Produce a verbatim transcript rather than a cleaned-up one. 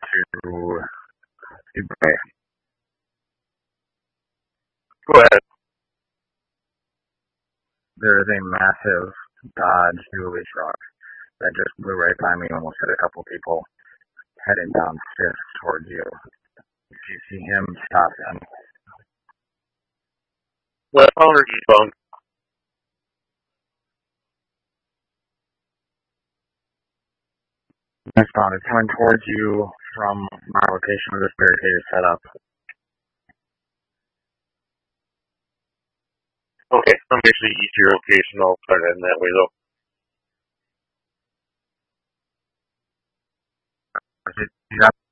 to Dubai. Go ahead. There is a massive Dodge dually truck that just blew right by me, almost hit a couple people heading down Fifth towards you. If you see him, stop him. Westbound or eastbound? Westbound is coming towards you from my location where this barricade is set up. Okay, I'm actually east of your location. I'll start heading that way though. Is it,